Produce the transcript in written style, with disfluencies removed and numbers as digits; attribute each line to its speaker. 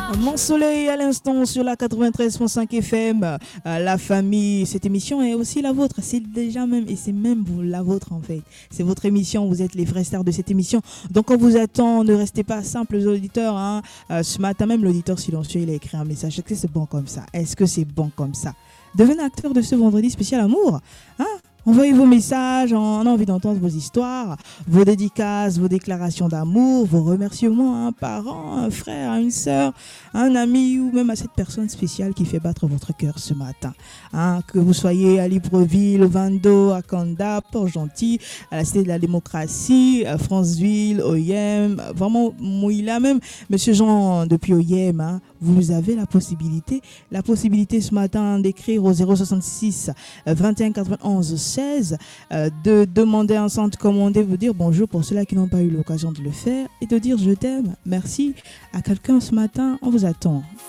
Speaker 1: Mon soleil à l'instant sur la 93.5 FM, la famille, cette émission est aussi la vôtre, c'est déjà même, et c'est même la vôtre en fait. C'est votre émission, vous êtes les vrais stars de cette émission. Donc on vous attend, ne restez pas simples auditeurs. Hein. Ce matin même, l'auditeur silencieux, il a écrit un message. Est-ce que c'est bon comme ça? Est-ce que c'est bon comme ça? Devenez acteur de ce vendredi spécial amour. Hein? Envoyez vos messages, on a envie d'entendre vos histoires, vos dédicaces, vos déclarations d'amour, vos remerciements à un parent, à un frère, à une sœur, à un ami ou même à cette personne spéciale qui fait battre votre cœur ce matin. Hein, que vous soyez à Libreville, au Vando, à Kanda, Port-Gentil, à la Cité de la Démocratie, à Franceville, Oyem, vraiment Mouila même, Monsieur Jean depuis Oyem, hein, vous avez la possibilité ce matin d'écrire au 066 21 91 16, de demander un centre commandé, vous dire bonjour pour ceux-là qui n'ont pas eu l'occasion de le faire et de dire je t'aime, merci à quelqu'un ce matin, on vous attend.